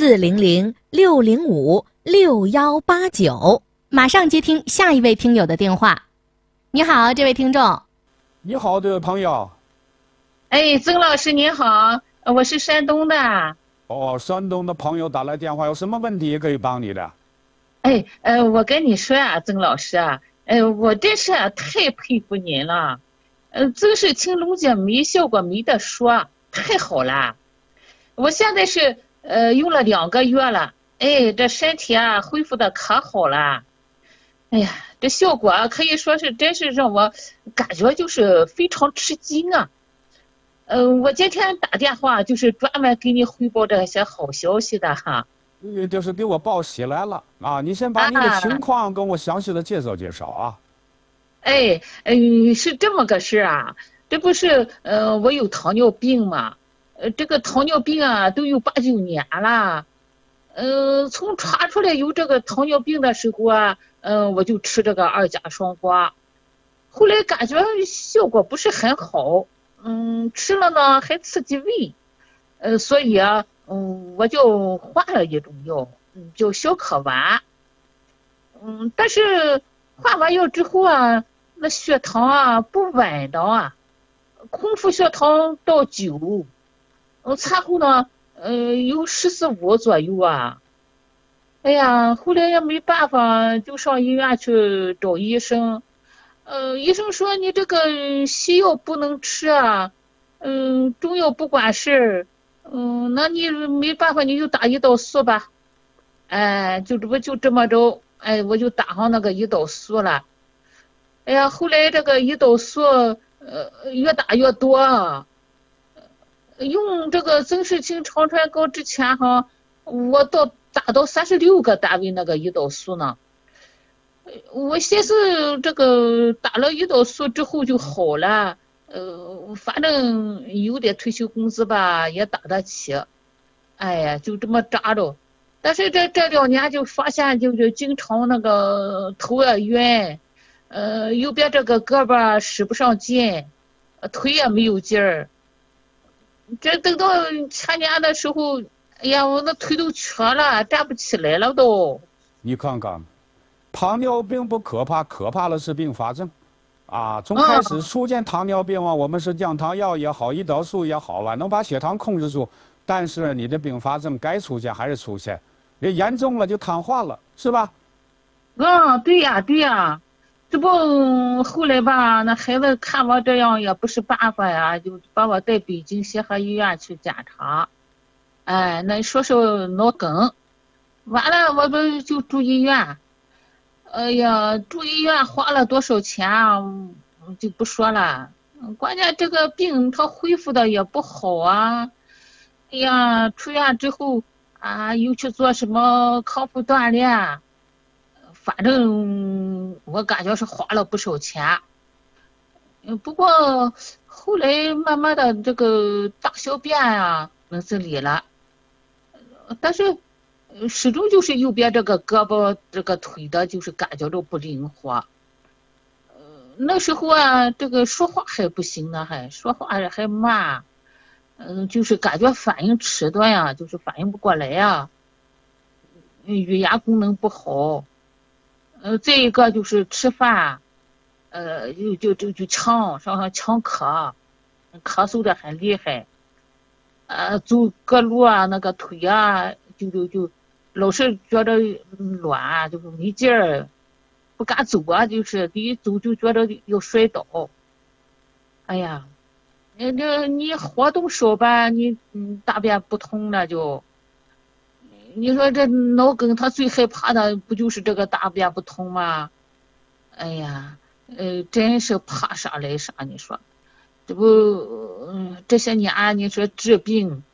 400-605-6189。马上接听下一位听友的电话。你好，这位听众。 你好，这位朋友。 哎，曾老师您好，我是山东的。 哦，山东的朋友打来电话，有什么问题可以帮你的？ 哎，我跟你说啊，曾老师啊，我真是太佩服您了。真是青龙姐没效果没得说，太好了。我现在是用了2个月了，哎，这身体啊恢复的可好了。哎呀，这效果啊可以说是真是让我感觉就是非常吃惊啊。我今天打电话就是专门给你汇报这些好消息的哈。 就是给我报喜来了啊！你先把你的情况跟我详细的介绍介绍啊。 哎，是这么个事啊，这不是我有糖尿病嘛，这个糖尿病啊都有8、9年了，从查出来有这个糖尿病的时候啊，我就吃这个2甲双胍，后来感觉效果不是很好，吃了呢还刺激胃，所以啊，我就换了一种药，叫小可丸，但是换完药之后啊，那血糖啊不稳当啊，空腹血糖到9，餐后呢，有14、15左右啊。哎呀，后来也没办法，就上医院去找医生。医生说你这个西药不能吃啊，中药不管事，那你没办法，你就打胰岛素吧。哎，就这么着，哎，我就打上那个胰岛素了。哎呀，后来这个胰岛素越打越多，用这个增视清肠穿膏之前哈，我打到36个单位那个胰岛素呢。我寻思这个打了胰岛素之后就好了，反正有点退休工资吧也打得起，哎呀就这么扎着。但是这2年就发现就是经常那个头也晕，右边这个胳膊使不上劲，腿也没有劲儿。这等到前年的时候，哎呀，我那腿都瘸了，站不起来了都。 你看看，糖尿病不可怕，可怕的是并发症。啊，从开始出现糖尿病啊，我们是降糖药也好，胰岛素也好啊，能把血糖控制住。但是你的并发症该出现还是出现，也严重了就瘫痪了，是吧？ 对呀，这不后来吧，那孩子看我这样也不是办法呀，就把我带北京协和医院去检查。哎，那说是脑梗，完了我不就住医院。哎呀，住医院花了多少钱啊，就不说了。关键这个病它恢复的也不好啊。哎呀，出院之后啊，又去做什么康复锻炼，反正我感觉是花了不少钱。不过后来慢慢的这个大小便啊能自理了，但是始终就是右边这个胳膊这个腿的就是感觉到不灵活。那时候啊这个说话还不行呢，还说话还慢，就是感觉反应迟钝呀，就是反应不过来呀，语言功能不好。再一个就是吃饭，就呛，上呛咳嗽的很厉害。走各路啊，那个腿啊，就老是觉得软，就是没劲儿，不敢走啊，就是一走就觉得要摔倒。哎呀，你活动少吧，你大便不通了就。你说这脑梗他最害怕的不就是这个大便不通吗？哎呀，真是怕啥来啥，你说这不，这些年你说治病